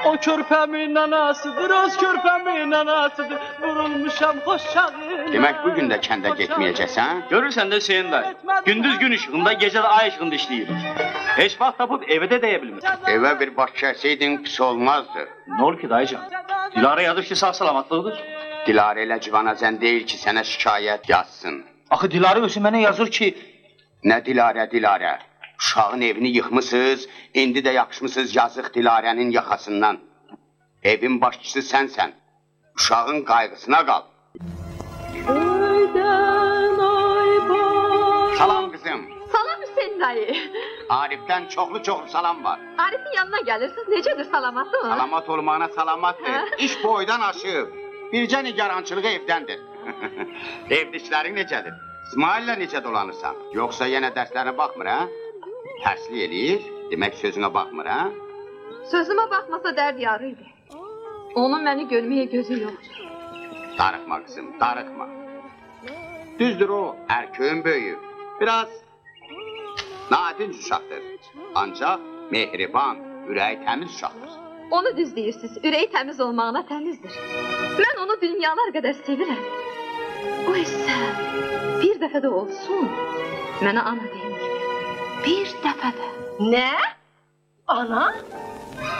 O körpəmin anasıdır, öz körpəmin anasıdır. Vurulmuşam xoş çağına. Demək bugün də kəndə getməyəcəksən? Görürsən də Hüseyin dayı, gündüz gün işığında, gecə də ay işığında işləyir. Heç vaxt tapıb evə də dəyə bilmir. Evə bir baş kəsəydin pis olmazdı. Ne olur ki dayıcan? Dilara yazır ki sağ salamatlıqdır. Dilarə ilə Civanazən deyir ki, sənə şikayət yazsın. Axı Dilara özü mənə yazır ki... Nə Dilarə? Uşağın evini yıxmısınız, indi də yapışmısınız yazıq Dilarənin yaxasından. Evin başçısı sənsən. Uşağın qayğısına qal. Salam qızım. Salam Hüseyin dayı. Arif'dən çoxlu salam var. Arif'in yanına gelirsiniz. Necədir, salamatlı mı? Salamat olmağına salamatdır. İş boydan aşıb. Bircə nigarançılığı evdəndir. Evdə işlərin necədir? İsmail'lə necə dolanırsan? Yoxsa yenə dərslərinə baxmır, hə? Tərslik eləyir, demək sözünə baxmır, hə? Sözüme bakmasa dərd yarıydı. Onun beni görmeye gözü yoktur. Darıxma qızım, darıxma. Düzdür o, erköyün böyüyü. Biraz nadinc uşaqdır. Ancaq mehriban, ürəyi təmiz uşaqdır. Onu düz deyirsiniz, üreği temiz olmağına temizdir. Ben onu dünyalar kadar sevirəm. O ise bir dəfə də olsun, mənə ana deyir. Bir dəfə də. Ne? Ana?